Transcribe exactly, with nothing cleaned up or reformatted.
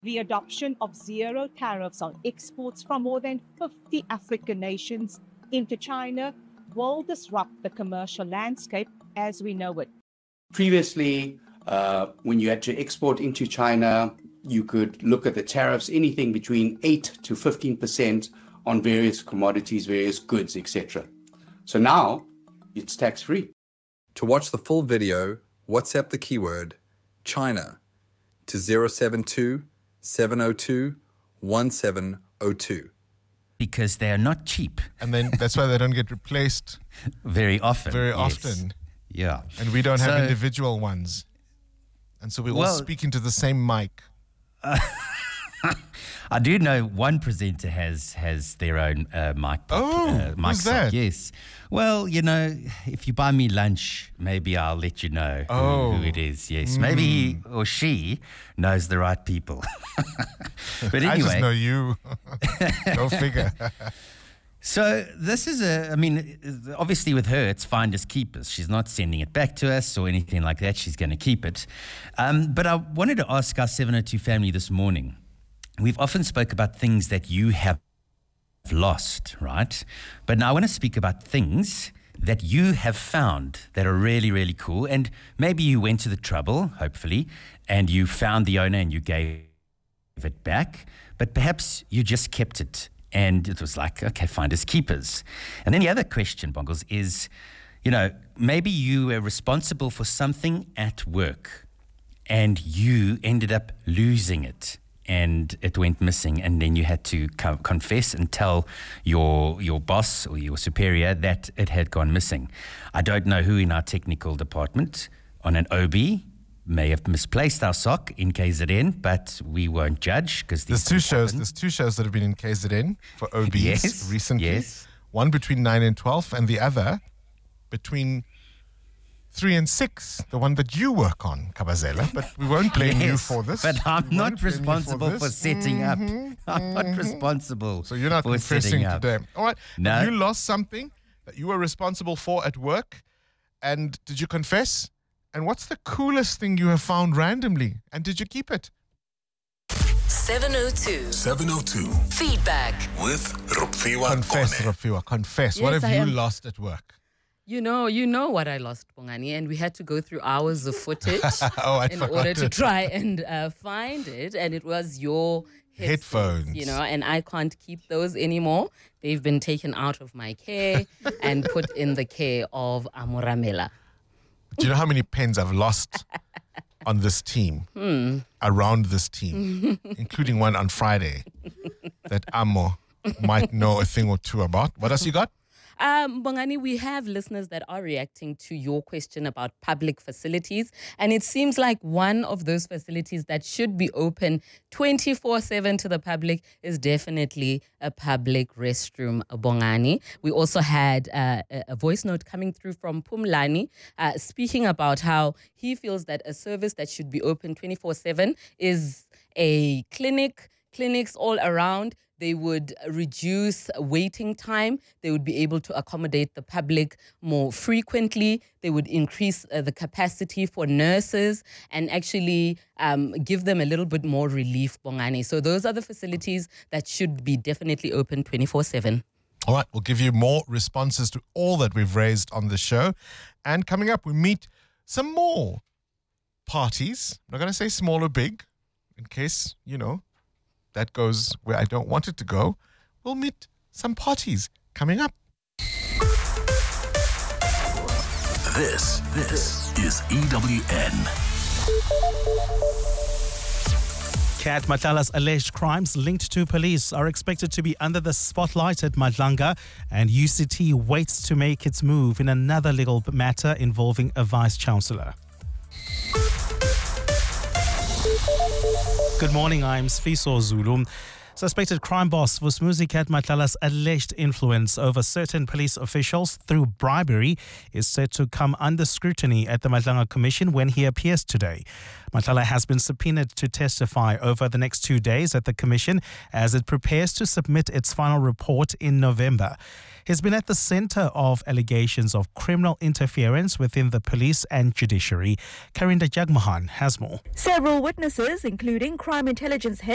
The adoption of zero tariffs on exports from more than fifty African nations into China will disrupt the commercial landscape as we know it. Previously, uh, when you had to export into China, you could look at the tariffs, anything between eight to fifteen percent on various commodities, various goods, et cetera. So now it's tax-free. To watch the full video, WhatsApp the keyword China to zero seven two, seven zero two, one seven zero two. Because they are not cheap. And then that's why they don't get replaced very often. Very yes. often. Yeah. And we don't so, have individual ones. And so we all well, speak into the same mic. Uh, I do know one presenter has has their own uh, mic. Oh, uh, mic who's that? Yes. Well, you know, if you buy me lunch, maybe I'll let you know oh. who, who it is. Yes, mm. maybe he or she knows the right people. But anyway, I just know you. Go figure. So this is a, I mean, obviously with her, it's finders keepers. She's not sending it back to us or anything like that. She's going to keep it. Um, but I wanted to ask our seven oh two family this morning. We've often spoke about things that you have lost, right? But now I want to speak about things that you have found that are really, really cool. And maybe you went to the trouble, hopefully, and you found the owner and you gave it back. But perhaps you just kept it. And it was like, okay, finders keepers. And then the other question, Bongles, is, you know, maybe you were responsible for something at work and you ended up losing it and it went missing, and then you had to co- confess and tell your your boss or your superior that it had gone missing. I don't know who in our technical department on an O B may have misplaced our sock in K Z N, but we won't judge because there's two shows. Happen. There's two shows that have been in K Z N for O Bs yes, recently. Yes. One between nine and twelve, and the other between three and six. The one that you work on, Kabazela. But we won't blame yes, you for this. But I'm we not responsible for, for setting mm-hmm, up. I'm mm-hmm. not responsible. So you're not for confessing today. All right. No. Have you lost something that you were responsible for at work, and did you confess? And what's the coolest thing you have found randomly? And did you keep it? seven oh two. seven oh two. Feedback. With Rupfiwa Confess, Kone. Rupfiwa, confess. Yes, what have I you am. lost at work? You know, you know what I lost, Bongani, and we had to go through hours of footage oh, I in order to try and uh, find it. And it was your headphones, you know, and I can't keep those anymore. They've been taken out of my care and put in the care of Amoramela. Do you know how many pens I've lost on this team, hmm. around this team, including one on Friday that Amo might know a thing or two about? What else you got? Um, Bongani, we have listeners that are reacting to your question about public facilities, and it seems like one of those facilities that should be open twenty-four seven to the public is definitely a public restroom, Bongani. We also had uh, a voice note coming through from Pumlani uh, speaking about how he feels that a service that should be open twenty-four seven is a clinic, clinics all around. They would reduce waiting time. They would be able to accommodate the public more frequently. They would increase uh, the capacity for nurses and actually um, give them a little bit more relief, Bongani. So those are the facilities that should be definitely open twenty-four seven. All right, we'll give you more responses to all that we've raised on the show. And coming up, we meet some more parties. I'm not going to say small or big, in case, you know, that goes where I don't want it to go. We'll meet some parties coming up. This, this is E W N. Kat Matlala's alleged crimes linked to police are expected to be under the spotlight at Madlanga, and U C T waits to make its move in another legal matter involving a vice-chancellor. Good morning, I'm Sfiso Zulu. Suspected crime boss Vusmuzi Kat Matlala's alleged influence over certain police officials through bribery is set to come under scrutiny at the Madlanga Commission when he appears today. Matlala has been subpoenaed to testify over the next two days at the Commission as it prepares to submit its final report in November. He's been at the center of allegations of criminal interference within the police and judiciary. Karinda Jagmohan has more. Several witnesses, including crime intelligence head